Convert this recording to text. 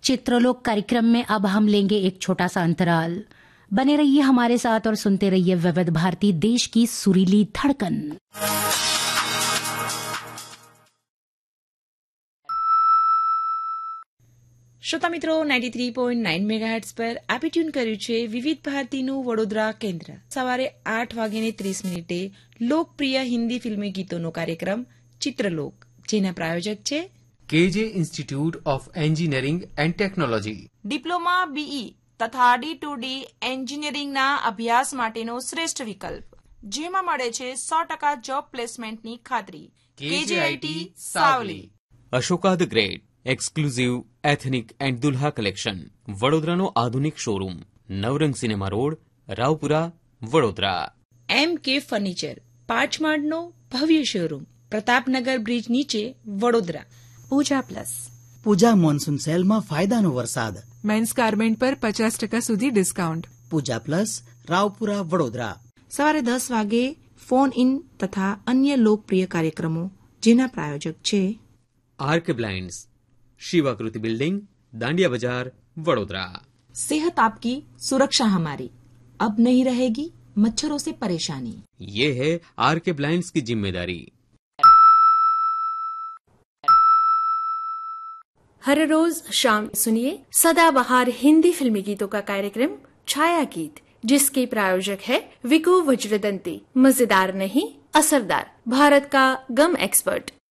चित्रलोक कार्यक्रम में अब हम लेंगे एक छोटा सा अंतराल। बने रहिए हमारे साथ और सुनते रहिए विविध भारती, देश की सुरीली धड़कन। શ્રોતા મિત્રો 93.9 મેગાહર્ટ્ઝ પર આપે ટ્યુન કર્યું છે વિવિધ ભારતીનું વડોદરા કેન્દ્ર। સવારે 8:30 લોકપ્રિય હિન્દી ફિલ્મી ગીતોનો કાર્યક્રમ ચિત્રલોક, જેના પ્રાયોજક છે કેજે institute of engineering and technology. Diploma BE તથા D2D એન્જિનિયરિંગના અભ્યાસ માટેનો શ્રેષ્ઠ વિકલ્પ, જેમાં મળે છે 100% જોબ પ્લેસમેન્ટની ખાતરી। KJIT Savli. Ashoka the great exclusive ethnic and Dulha collection, વડોદરાનો આધુનિક શોરૂમ, નવરંગ cinema road, Raopura, Vadodara. MK furniture, 5 માળનો ભવ્ય શોરૂમ, પ્રતાપનગર બ્રિજ નીચે, વડોદરા। પૂજા પ્લસ, પૂજા મોન્સૂન સેલમાં ફાયદાનો વરસાદ, મેન્સ ગાર્મેન્ટ પર 50% સુધી ડિસ્કાઉન્ટ। પૂજા પ્લસ, રાવપુરા, વડોદરા। સવારે 10 વાગે ફોન ઇન તથા અન્ય લોકપ્રિય કાર્યક્રમો, જેના પ્રાયોજક છે આર્ક બ્લાઇન્ડ્સ, शिवाकृति बिल्डिंग, दांडिया बाजार, वडोदरा। सेहत आपकी सुरक्षा हमारी, अब नहीं रहेगी मच्छरों से परेशानी, ये है आरके ब्लाइंड्स की जिम्मेदारी। हर रोज शाम सुनिए सदाबहार हिंदी फिल्मी गीतों का कार्यक्रम छाया गीत, जिसके प्रायोजक है विको वज्रदंती। मजेदार नहीं, असरदार, भारत का गम एक्सपर्ट।